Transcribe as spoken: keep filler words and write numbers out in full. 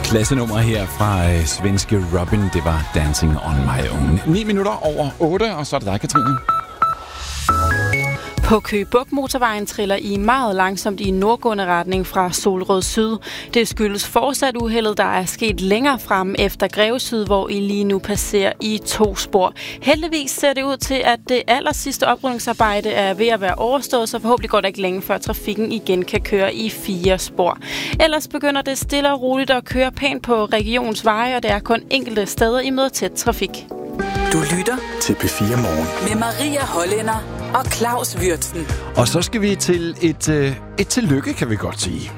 Klassenummer her fra øh, svenske Robin, det var Dancing on My Own. ni minutter over otte, og så er det dig, Katrine. På Køge Bugt motorvejen triller I meget langsomt i nordgående retning fra Solrød Syd. Det skyldes fortsat uheldet, der er sket længere frem efter Greve Syd, hvor I lige nu passerer i to spor. Heldigvis ser det ud til, at det aller sidste oprydningsarbejde er ved at være overstået, så forhåbentlig går det ikke længe, før trafikken igen kan køre i fire spor. Ellers begynder det stille og roligt at køre pænt på regionsveje, og det er kun enkelte steder i møder tæt trafik. Du lytter til P fire Morgen med Maria Hollænder og Claus Würtzen. Og så skal vi til et, øh, et tillykke, kan vi godt sige.